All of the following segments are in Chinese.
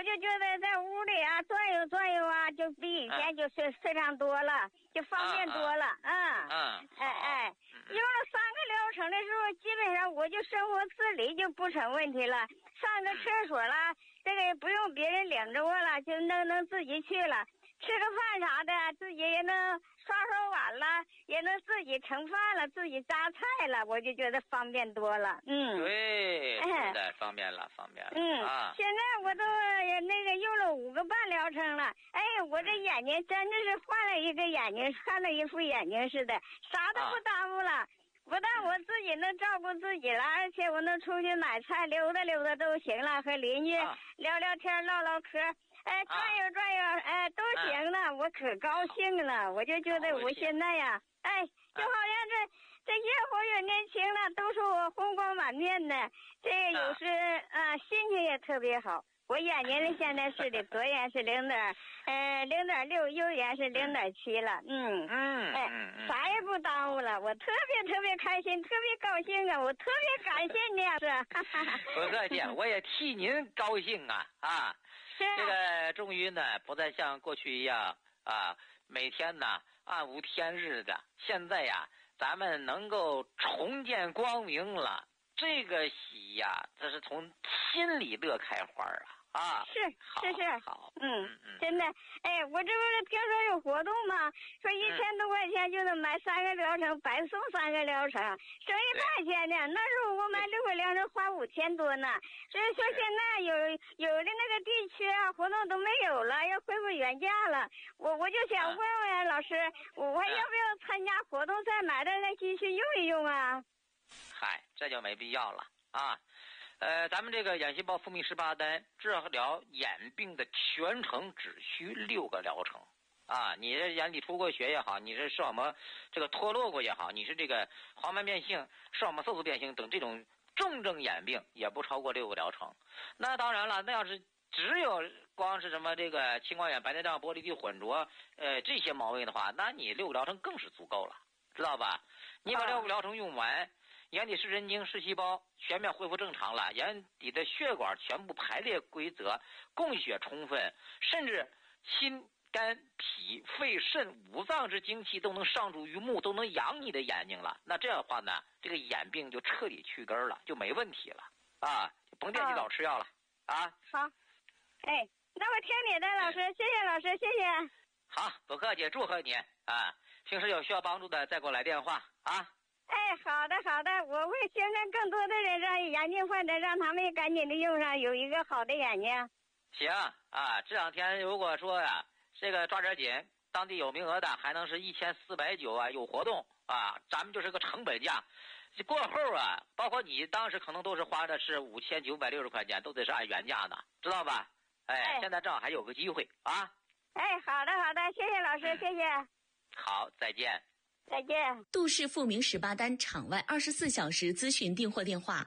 就觉得在屋里啊转悠转悠啊，就比以前就是非常多了，就方便多了。用了3个疗程的时候，基本上我就生活自理就不成问题了。上个厕所啦，这个也不用别人领着我了，就能自己去了。吃个饭啥的，自己也能刷碗了，也能自己盛饭了，自己扎菜了，我就觉得方便多了。 对，是的，方便了。 现在我都用了5个半疗程了。我这眼睛真的是换了一个眼睛，换了一副眼睛似的，啥都不耽误了。不但我自己能照顾自己了，而且我能出去买菜溜达溜达都行了，和邻居聊聊天唠唠嗑，转悠转悠，都行了，我可高兴了。我就觉得我现在呀，就好像这越活越年轻了，都说我红光满面的，这个有时心情也特别好。我眼睛现在是的，左眼是0.6，右眼是0.7了。啥也不耽误了，我特别开心，特别高兴啊！我特别感谢你啊， 不客气，我也替您高兴啊！ 是这个终于呢，不再像过去一样每天呢暗无天日的。现在呀，咱们能够重见光明了，这个喜呀，这是从心里乐开花是好， 真的，我这不是听说有活动吗？说1000多块钱就能买3个疗程，白送3个疗程，省100块钱呢。那时候我买6个疗程花5000多呢。所以说现在有的那个地区活动都没有了，要恢复原价了。我就想问问老师，我还要不要参加活动再买点那继续用一用啊？ 这就没必要了咱们这个眼细胞复明18单治疗眼病的全程只需6个疗程你这眼底出过血也好，你是视网膜这个脱落过也好，你是这个黄斑变性、视网膜色素变形等这种重症眼病也不超过6个疗程。那当然了，那要是只有光是什么这个青光眼、白内障、玻璃体混浊这些毛病的话，那你6个疗程更是足够了，知道吧？你把6个疗程用完，眼底视神经、视细胞全面恢复正常了，眼底的血管全部排列规则，供血充分，甚至心、肝、脾、肺、肾5脏之精气都能上注于目，都能养你的眼睛了。那这样的话呢，这个眼病就彻底去根了，就没问题了就甭惦记老吃药了好，那我听你的，老师，谢谢老师，谢谢。 好，不客气，祝贺你平时有需要帮助的再给我来电话好的，我会宣传更多的人，让眼睛患者让他们赶紧的用上，有一个好的眼睛。 行这2天如果说这个抓点紧，当地有名额的还能是1490有活动咱们就是个成本价。过后包括你当时可能都是花的是5960块钱，都得是按原价的，知道吧？现在正好还有个机会好的，谢谢老师，谢谢。 好，再见。 再见。 杜氏复明18单场外24小时咨询订货电话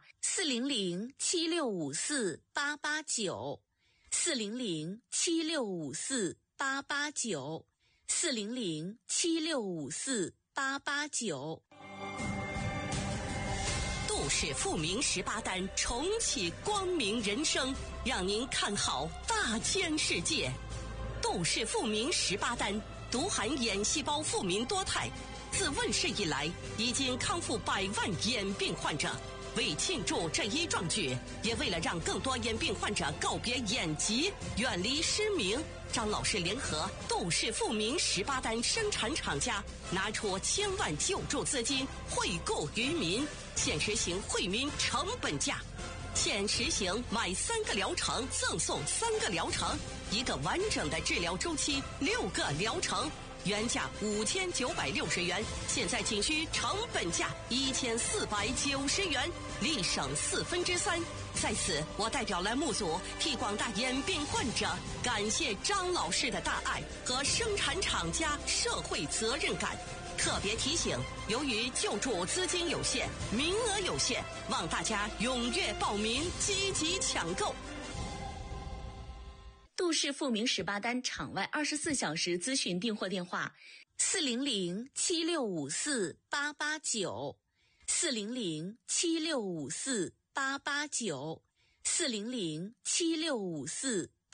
400-7654-889，400-7654-889。杜氏复明18单重启光明人生，让您看好大千世界。杜氏复明18单独含眼细胞复明多肽，自问世以来已经康复100万眼病患者。为庆祝这一壮举，也为了让更多眼病患者告别眼疾，远离失明，张老师联合杜氏复明18单生产厂家，拿出1000万救助资金惠顾于民，现实行惠民成本价。现实行买3个疗程赠送3个疗程，1个完整的治疗周期，6个疗程，原价5960元，现在仅需成本价1490元，立省3/4。在此，我代表栏目组替广大眼病患者感谢张老师的大爱和生产厂家社会责任感。特别提醒，由于救助资金有限，名额有限，望大家踊跃报名，积极抢购。杜氏复明18单场外24小时咨询订货电话400-7654-889，400-7654-889，400-7654-889。